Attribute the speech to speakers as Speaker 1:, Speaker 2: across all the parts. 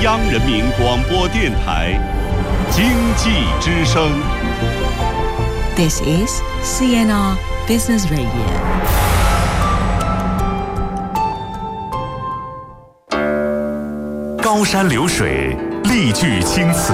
Speaker 1: 央人民广播电台经济之声。
Speaker 2: This is CNR Business Radio。
Speaker 3: 高山流水，丽句青词，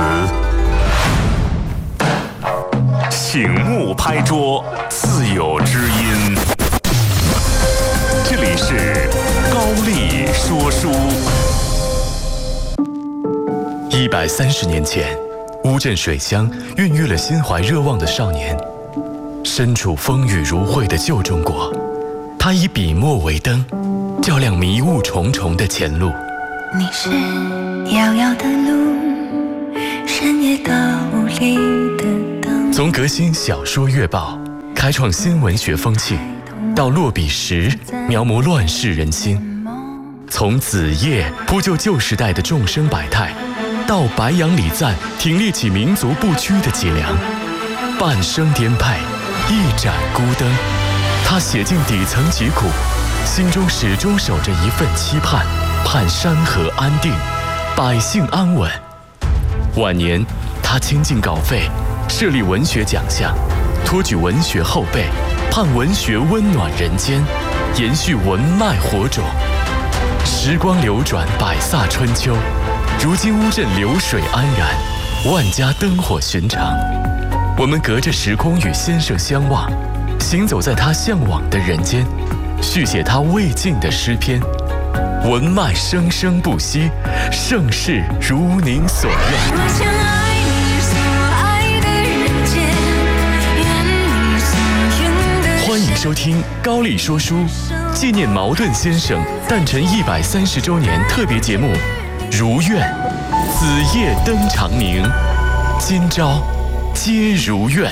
Speaker 3: 醒目拍桌，自有知音。这里是高丽说书。130年前，乌镇水乡孕育了心怀热望的少年。身处风雨如晦的旧中国，他以笔墨为灯，照亮迷雾重重的前路。
Speaker 4: 你是遥遥的路，深夜的无力的灯。
Speaker 3: 从革新小说月报开创新文学风气，到落笔时描摹乱世人心；从子夜铺就旧时代的众生百态，到白杨礼赞挺立起民族不屈的脊梁。半生颠沛，一盏孤灯，他写尽底层疾苦，心中始终守着一份期盼，盼山河安定，百姓安稳。晚年，他倾尽稿费，设立文学奖项，托举文学后辈，盼文学温暖人间，延续文脉火种。时光流转，百飒春秋，如今乌镇流水安然，万家灯火寻常。我们隔着时空与先生相望，行走在他向往的人间，续写他未尽的诗篇。文脉生生不息，盛世如您所愿。
Speaker 4: 我想爱你所爱的人间，愿你所愿的。
Speaker 3: 欢迎收听高丽说书，纪念茅盾先生诞辰130周年特别节目《如愿》，子夜灯长明，今朝皆如愿。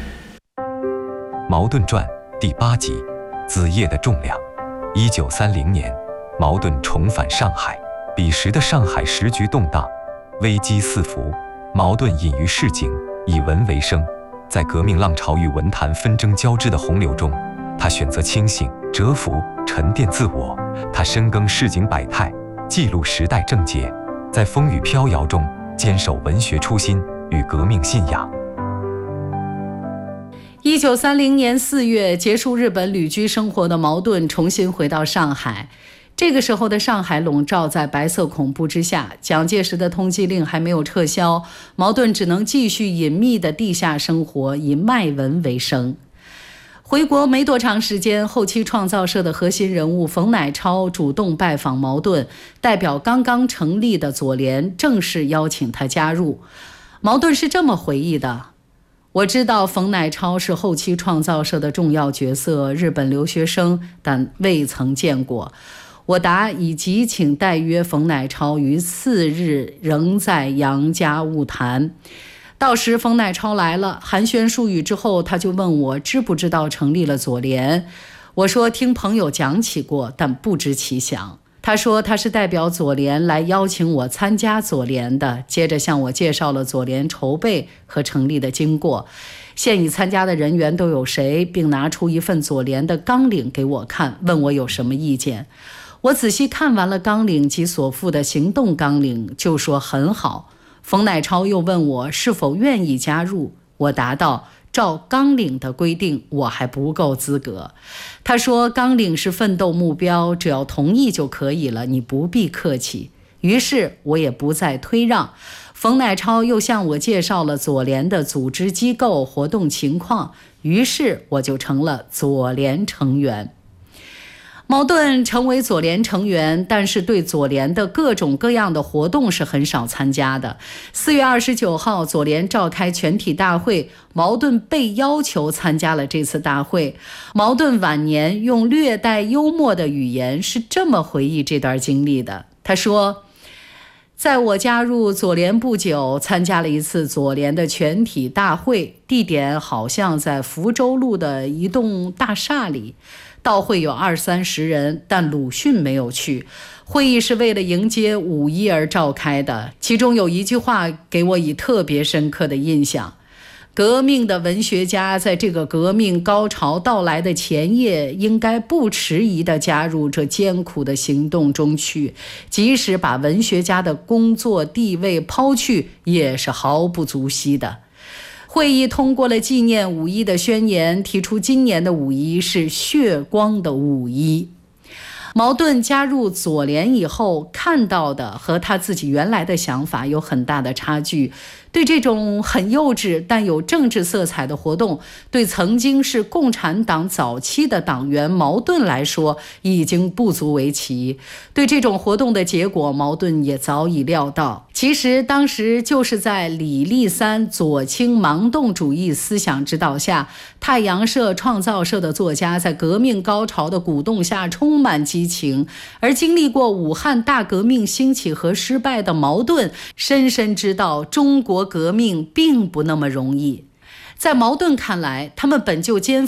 Speaker 5: 茅盾传第8集，子夜的重量。1930年，茅盾重返上海。彼时的上海时局动荡，危机四伏。茅盾隐于市井，以文为生。在革命浪潮与文坛纷争交织的洪流中，他选择清醒、蛰伏、沉淀自我。他深耕市井百态，记录时代症结，在风雨飘摇中坚守文学初心与革命信仰。
Speaker 6: 1930年4月，结束日本旅居生活的茅盾重新回到上海。这个时候的上海笼罩在白色恐怖之下，蒋介石的通缉令还没有撤销，茅盾只能继续隐秘的地下生活，以卖文为生。回国没多长时间，后期创造社的核心人物冯乃超主动拜访茅盾，代表刚刚成立的左联正式邀请他加入。茅盾是这么回忆的：我知道冯乃超是后期创造社的重要角色，日本留学生，但未曾见过。我答以即请代约冯乃超于次日仍在杨家晤谈。到时冯乃超来了，寒暄数语之后，他就问我知不知道成立了左联。我说听朋友讲起过，但不知其详。他说他是代表左联来邀请我参加左联的，接着向我介绍了左联筹备和成立的经过，现已参加的人员都有谁，并拿出一份左联的纲领给我看，问我有什么意见。我仔细看完了纲领及所附的行动纲领，就说很好。冯乃超又问我是否愿意加入，我答道照纲领的规定，我还不够资格。他说纲领是奋斗目标，只要同意就可以了，你不必客气。于是我也不再推让。冯乃超又向我介绍了左联的组织机构、活动情况，于是我就成了左联成员。茅盾成为左联成员，但是对左联的各种各样的活动是很少参加的。4月29号，左联召开全体大会，茅盾被要求参加了这次大会。茅盾晚年用略带幽默的语言是这么回忆这段经历的。他说，在我加入左联不久，参加了一次左联的全体大会，地点好像在福州路的一栋大厦里。到会有20-30人，但鲁迅没有去。会议是为了迎接5·1而召开的，其中有一句话给我以特别深刻的印象： 革命的文学家在这个革命高潮到来的前夜，应该不迟疑地加入这艰苦的行动中去，即使把文学家的工作地位抛去，也是毫不足惜的。会议通过了纪念5·1的宣言，提出今年的5·1是血光的5·1。茅盾加入左联以后，看到的和他自己原来的想法有很大的差距。对这种很幼稚但有政治色彩的活动，对曾经是共产党早期的党员茅盾来说已经不足为奇。对这种活动的结果，茅盾也早已料到。其实当时就是在李立三左倾盲动主义思想指导下，太阳社、创造社的作家在革命高潮的鼓动下充满激情，而经历过武汉大革命兴起和失败的茅盾，深深知道中国革命并不那么容易。在茅盾看来，他们本就肩